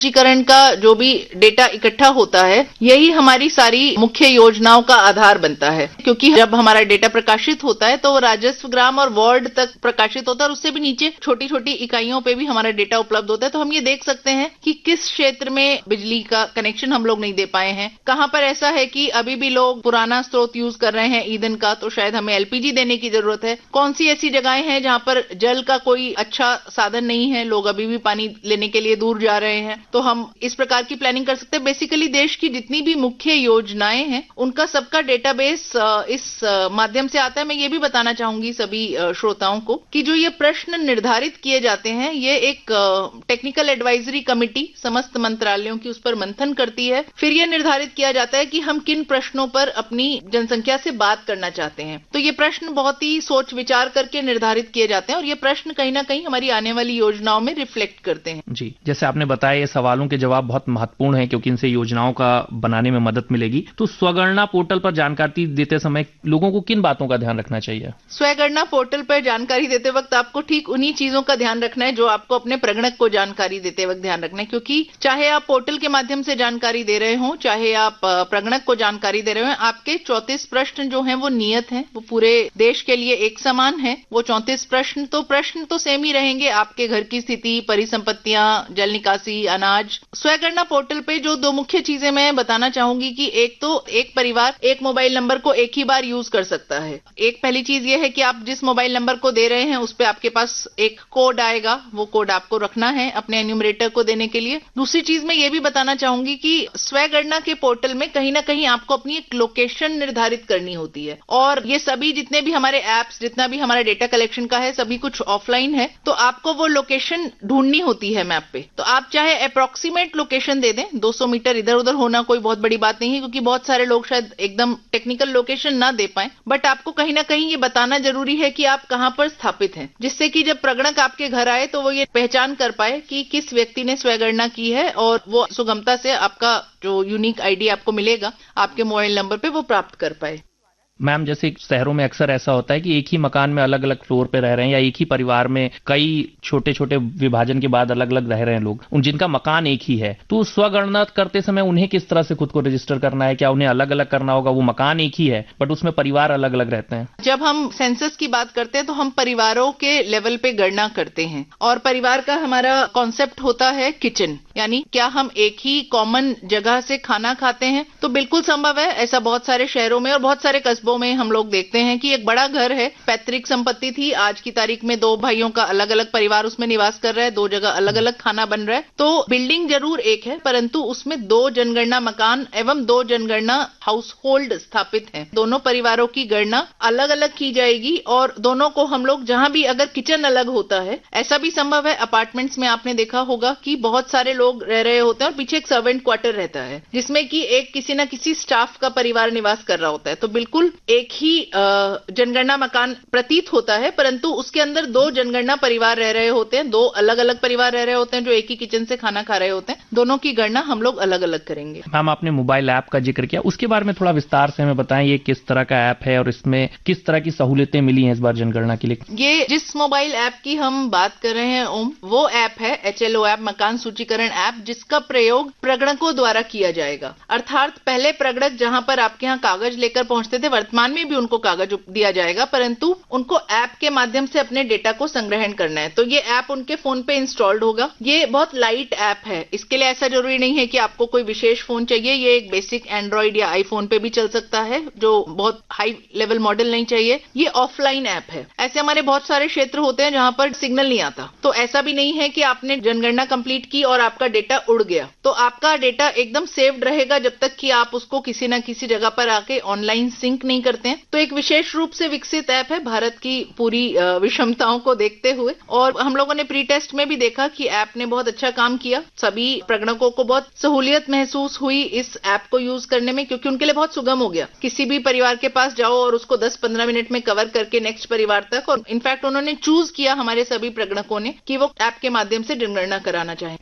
पंजीकरण का जो भी डेटा इकट्ठा होता है, यही हमारी सारी मुख्य योजनाओं का आधार बनता है। क्योंकि जब हमारा डेटा प्रकाशित होता है तो वो राजस्व ग्राम और वार्ड तक प्रकाशित होता है और उससे भी नीचे छोटी छोटी इकाइयों पे भी हमारा डेटा उपलब्ध होता है। तो हम ये देख सकते हैं कि किस क्षेत्र में बिजली का कनेक्शन हम लोग नहीं दे पाए हैं, कहां पर ऐसा है कि अभी भी लोग पुराना स्रोत यूज कर रहे हैं ईंधन का, तो शायद हमें एलपीजी देने की जरूरत है। कौन सी ऐसी जगहें हैं जहां पर जल का कोई अच्छा साधन नहीं है, लोग अभी भी पानी लेने के लिए दूर जा रहे हैं, तो हम इस प्रकार की प्लानिंग कर सकते हैं। बेसिकली देश की जितनी भी मुख्य योजनाएं हैं उनका सबका डेटाबेस इस माध्यम से आता है। मैं ये भी बताना चाहूंगी सभी श्रोताओं को कि जो ये प्रश्न निर्धारित किए जाते हैं, ये एक टेक्निकल एडवाइजरी कमेटी समस्त मंत्रालयों की उस पर मंथन करती है। फिर यह निर्धारित किया जाता है कि हम किन प्रश्नों पर अपनी जनसंख्या से बात करना चाहते हैं। तो ये प्रश्न बहुत ही सोच विचार करके निर्धारित किए जाते हैं और ये प्रश्न कहीं ना कहीं हमारी आने वाली योजनाओं में रिफ्लेक्ट करते हैं। जी, जैसे आपने बताया ये सवालों के जवाब बहुत महत्वपूर्ण है क्योंकि इनसे योजनाओं का बनाने में मदद मिलेगी। तो स्वगणना पोर्टल पर जानकारी देते समय लोगों को किन बातों का ध्यान रखना चाहिए? स्वगणना पोर्टल पर जानकारी देते वक्त आपको ठीक उन्हीं चीजों का ध्यान रखना है जो आपको अपने प्रगणक को जानकारी देते वक्त ध्यान रखना है। क्योंकि चाहे आप पोर्टल के माध्यम से जानकारी दे रहे हो, चाहे आप प्रगणक को जानकारी दे रहे हो, आपके 34 प्रश्न जो हैं वो नियत हैं, वो पूरे देश के लिए एक समान है। वो 34 प्रश्न तो सेम ही रहेंगे। आपके घर की स्थिति, परिसंपत्तियां, जल निकासी, अनाज। स्वगणना पोर्टल पे जो दो मुख्य चीजें मैं बताना चाहूंगी कि एक तो एक परिवार एक मोबाइल नंबर को एक ही बार यूज कर सकता है। एक पहली चीज ये है कि आप जिस मोबाइल नंबर को दे रहे हैं उस पे आपके पास एक कोड आएगा, वो कोड आपको रखना है अपने एन्यूमरेटर को देने के लिए। दूसरी चीज मैं ये भी बताना चाहूंगी कि स्वगणना के पोर्टल में कहीं ना कहीं आपको अपनी एक लोकेशन निर्धारित करनी होती है और ये सभी जितने भी हमारे एप्स, जितना भी हमारा डेटा कलेक्शन का है, सभी कुछ ऑफलाइन है। तो आपको वो लोकेशन ढूंढनी होती है मैप पे। तो आप चाहे अप्रोक्सीमेट लोकेशन दे दें, 200 मीटर इधर उधर होना कोई बहुत बड़ी बात नहीं है क्योंकि बहुत सारे लोग शायद एकदम टेक्निकल लोकेशन ना दे पाए, बट आपको कहीं ना कहीं ये बताना जरूरी है कि आप कहां पर स्थापित हैं, जिससे कि जब प्रगणक आपके घर आए तो वो ये पहचान कर पाए कि किस व्यक्ति ने स्वगणना की है और वो सुगमता से आपका जो यूनिक आईडी आपको मिलेगा आपके मोबाइल नंबर पे वो प्राप्त कर पाए। मैम, जैसे शहरों में अक्सर ऐसा होता है कि एक ही मकान में अलग अलग फ्लोर पे रह रहे हैं या एक ही परिवार में कई छोटे छोटे विभाजन के बाद अलग अलग रह रहे हैं लोग, जिनका मकान एक ही है। तो स्वगणना करते समय उन्हें किस तरह से खुद को रजिस्टर करना है? क्या उन्हें अलग अलग करना होगा? वो मकान एक ही है बट उसमें परिवार अलग अलग रहते हैं। जब हम सेंसस की बात करते हैं तो हम परिवारों के लेवल पे गणना करते हैं और परिवार का हमारा कॉन्सेप्ट होता है किचन, यानी क्या हम एक ही कॉमन जगह से खाना खाते हैं? तो बिल्कुल संभव है। ऐसा बहुत सारे शहरों में और बहुत सारे कस्बों में हम लोग देखते हैं कि एक बड़ा घर है, पैतृक संपत्ति थी, आज की तारीख में 2 भाइयों का अलग अलग परिवार उसमें निवास कर रहा है, 2 जगह अलग अलग खाना बन रहा है। तो बिल्डिंग जरूर एक है परंतु उसमें 2 जनगणना मकान एवं 2 जनगणना हाउस होल्ड स्थापित हैं। दोनों परिवारों की गणना अलग अलग की जाएगी और दोनों को हम लोग जहां भी, अगर किचन अलग होता है, ऐसा भी संभव है अपार्टमेंट्स में आपने देखा होगा कि बहुत सारे लोग रह रहे होते हैं और पीछे एक सर्वेंट क्वार्टर रहता है जिसमें कि एक किसी न किसी स्टाफ का परिवार निवास कर रहा होता है। तो बिल्कुल एक ही जनगणना मकान प्रतीत होता है परंतु उसके अंदर 2 जनगणना परिवार रह रहे होते हैं, 2 अलग अलग परिवार रह रहे होते हैं जो एक ही किचन से खाना खा रहे होते हैं। दोनों की गणना हम लोग अलग अलग करेंगे। मैम, आपने मोबाइल ऐप का जिक्र किया, उसके बारे में थोड़ा विस्तार से हमें बताएं। ये किस तरह का ऐप है और इसमें किस तरह की सहूलियतें मिली हैं इस बार जनगणना के लिए? ये जिस मोबाइल ऐप की हम बात कर रहे हैं ओम, वो ऐप है HLO ऐप, मकान सूचीकरण ऐप, जिसका प्रयोग प्रगणकों द्वारा किया जाएगा। अर्थात पहले प्रगणक जहां पर आपके यहाँ कागज लेकर पहुंचते थे, वर्तमान में भी उनको कागज दिया जाएगा परंतु उनको ऐप के माध्यम से अपने डेटा को संग्रहण करना है। तो ये ऐप उनके फोन पे इंस्टॉल्ड होगा। ये बहुत लाइट ऐप है, इसके लिए ऐसा जरूरी नहीं है कि आपको कोई विशेष फोन चाहिए। ये एक बेसिक एंड्रॉइड या आईफोन पे भी चल सकता है, जो बहुत हाई लेवल मॉडल नहीं चाहिए। ये ऑफलाइन ऐप है। ऐसे हमारे बहुत सारे क्षेत्र होते हैं जहां पर सिग्नल नहीं आता, तो ऐसा भी नहीं है कि आपने जनगणना कंप्लीट की और आपका डेटा उड़ गया। तो आपका डेटा एकदम सेव्ड रहेगा जब तक कि आप उसको किसी न किसी जगह पर आके ऑनलाइन सिंक नहीं करते हैं। तो एक विशेष रूप से विकसित ऐप है भारत की पूरी विषमताओं को देखते हुए, और हम लोगों ने प्री टेस्ट में भी देखा कि ऐप ने बहुत अच्छा काम किया। सभी प्रगणकों को बहुत सहूलियत महसूस हुई इस ऐप को यूज करने में, क्योंकि उनके लिए बहुत सुगम हो गया। किसी भी परिवार के पास जाओ और उसको 10-15 मिनट में कवर करके नेक्स्ट परिवार तक, और इनफैक्ट उन्होंने चूज किया हमारे सभी प्रगणकों ने कि वो ऐप के माध्यम से जनगणना कराना चाहें। निश्चित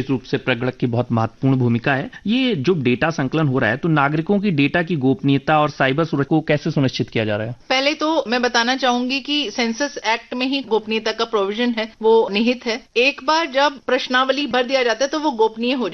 निश्चित रूप से प्रगणक की बहुत महत्वपूर्ण भूमिका है। ये जो डेटा संकलन हो रहा है, तो नागरिकों की डेटा की गोपनीयता और साइबर सुरक्षा को कैसे सुनिश्चित किया जा रहा है? पहले तो मैं बताना चाहूंगी कि सेंसस एक्ट में ही गोपनीयता का प्रोविजन है, वो निहित है। एक बार जब प्रश्नावली भर दिया जाता है तो वो गोपनीय हो